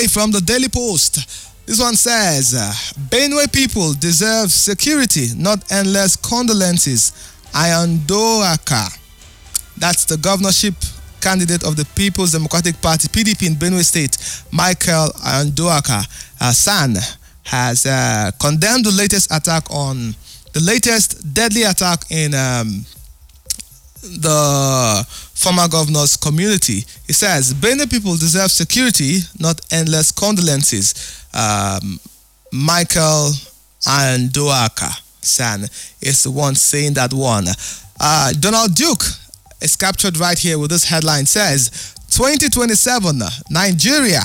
From the Daily Post, this one says, Benue people deserve security, not endless condolences. Ayandoraka, that's the governorship candidate of the People's Democratic Party, PDP, in Benue State, Michael Ayandoraka San, has condemned the latest deadly attack in the former governor's community. He says, Benue people deserve security, not endless condolences. Michael Ayandoraka San is the one saying that one. Donald Duke is captured right here with this headline. Says, 2027, Nigeria